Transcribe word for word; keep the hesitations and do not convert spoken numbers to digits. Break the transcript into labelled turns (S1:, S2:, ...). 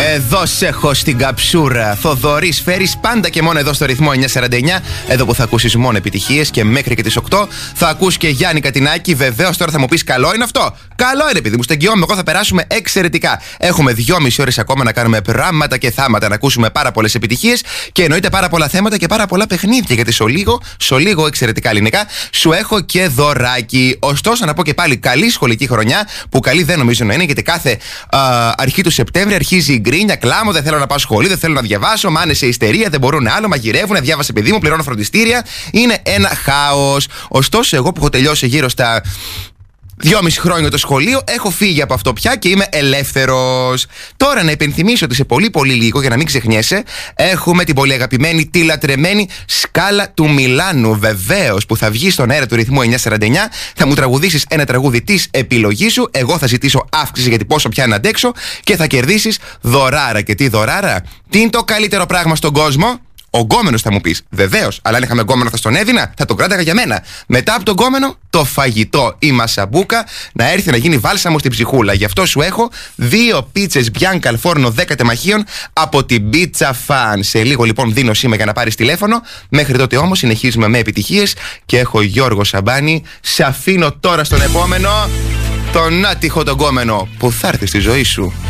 S1: Εδώ σε έχω στην καψούρα. Θοδωρής Φέρης, πάντα και μόνο εδώ στο ρυθμό εννιακόσια σαράντα εννιά. Εδώ που θα ακούσεις μόνο επιτυχίες και μέχρι και τις οκτώ θα ακούς και Γιάννη Κατινάκη. Βεβαίως τώρα θα μου πεις καλό είναι αυτό. Καλό είναι, παιδί μου, στο εγγυώμαι. Εγώ θα περάσουμε εξαιρετικά. Έχουμε δυόμιση ώρες ακόμα να κάνουμε πράγματα και θάματα, να ακούσουμε πάρα πολλές επιτυχίες και εννοείται πάρα πολλά θέματα και πάρα πολλά παιχνίδια. Γιατί στο λίγο, στο λίγο εξαιρετικά ελληνικά, σου έχω και δωράκι. Ωστόσο, να πω και πάλι καλή σχολική χρονιά, που καλή δεν νομίζω να είναι, γιατί κάθε α, αρχή του Σεπτέμβρη αρχίζει η γκρίνια. Κλάμω, δεν θέλω να πάω σχολείο, δεν θέλω να διαβάσω. Μάνε σε ιστερία, δεν μπορούν άλλο, μαγειρεύουν, διάβασε παιδί μου, πληρώνω φροντιστήρια. Είναι ένα χάος. Ωστόσο, εγώ που έχω τελειώσει γύρω στα δυόμιση χρόνια το σχολείο, έχω φύγει από αυτό πια και είμαι ελεύθερος. Τώρα να υπενθυμίσω ότι σε πολύ πολύ λίγο, για να μην ξεχνιέσαι, έχουμε την πολύ αγαπημένη, τη λατρεμένη Σκάλα του Μιλάνου. Βεβαίως, που θα βγει στον αέρα του ρυθμού εννιακόσια σαράντα εννιά, θα μου τραγουδήσεις ένα τραγούδι της επιλογής σου. Εγώ θα ζητήσω αύξηση γιατί πόσο πια να αντέξω και θα κερδίσεις δωράρα. Και τι δωράρα? Τι είναι το καλύτερο πράγμα στον κόσμο? Ο γκόμενος, θα μου πεις. Βεβαίως, αλλά αν είχαμε γκόμενο θα στον έδινα, θα τον κράταγα για μένα. Μετά από τον γκόμενο, το φαγητό, η μασαμπούκα, να έρθει να γίνει βάλσαμο στην ψυχούλα. Γι' αυτό σου έχω δύο πίτσες Bianca al Forno δέκα τεμαχίων από την Pizza Fan. Σε λίγο λοιπόν δίνω σήμα για να πάρεις τηλέφωνο. Μέχρι τότε όμως συνεχίζουμε με επιτυχίες και έχω Γιώργο Σαμπάνη. Σε αφήνω τώρα στον επόμενο, τον άτυχο τον γκόμενο που θα έρθει στη ζωή σου.